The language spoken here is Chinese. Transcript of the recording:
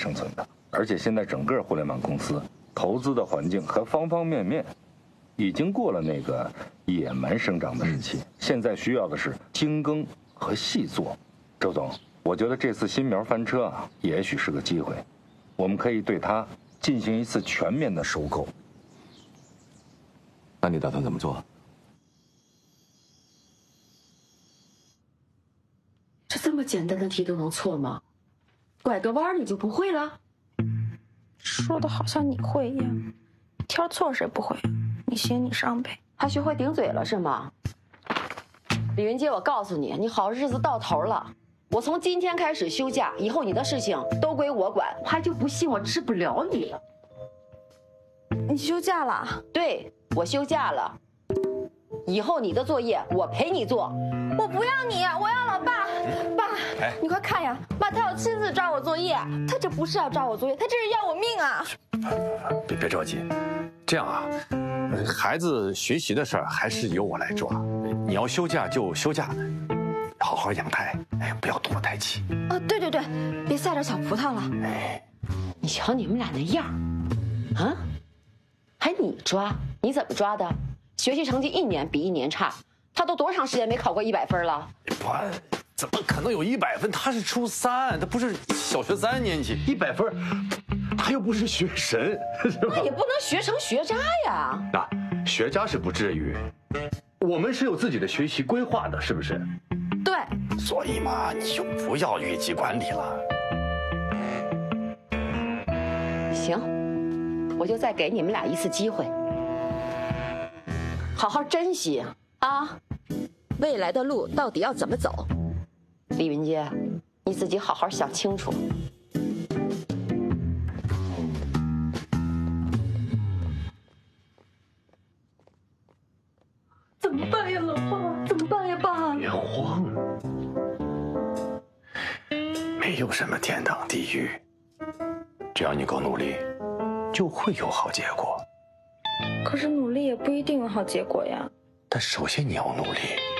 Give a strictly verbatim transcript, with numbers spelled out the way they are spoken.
生存的。而且现在整个互联网公司投资的环境和方方面面，已经过了那个野蛮生长的时期，现在需要的是精耕和细作。周总，我觉得这次新苗翻车啊，也许是个机会，我们可以对它进行一次全面的收购。 那你打算怎么做？ 这这么简单的题都能错吗？拐个弯你就不会了？ 说的好像你会一样，挑错谁不会？你行你上呗。 还学会顶嘴了是吗？李云杰，我告诉你，你好日子到头了。我从今天开始休假，以后你的事情都归我管。我还就不信我治不了你了。 你休假了？ 对，我休假了。以后你的作业我陪你做。 我不要你，我要老爸。爸， 哎， 你快看呀，爸他要亲自抓我作业，他这不是要抓我作业，他这是要我命啊！ 别别着急，这样啊，孩子学习的事儿还是由我来抓。你要休假就休假，好好养胎，哎，不要动了胎气。 啊，对对对，别塞点小葡萄了。 哎， 你瞧你们俩那样儿，啊，还你抓？你怎么抓的？学习成绩一年比一年差，他都多长时间没考过一百分了？ 不，怎么可能有一百分？他是初三，他不是小学三年级，一百分，他又不是学神，是吧？ 那也不能学成学渣呀。 那学渣是不至于，我们是有自己的学习规划的，是不是？ 对， 所以嘛，你就不要越级管理了。 行，我就再给你们俩一次机会，好好珍惜啊！未来的路到底要怎么走？李云杰，你自己好好想清楚。 怎么办呀，老爸？怎么办呀，爸？ 别慌，没有什么天堂地狱，只要你够努力，就会有好结果。 可是努力也不一定有好结果呀。 但首先你要努力。